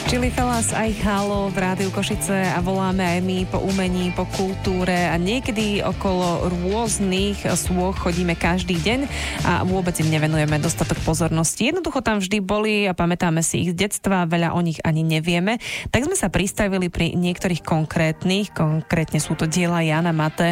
Chili Fellas aj Halo v Rádiu Košice a voláme aj my po umení, po kultúre a niekedy okolo rôznych sôch chodíme každý deň a vôbec im nevenujeme dostatok pozornosti. Jednoducho tam vždy boli a pamätáme si ich z detstva, veľa o nich ani nevieme. Tak sme sa pristavili pri niektorých konkrétne sú to diela Jána Maté,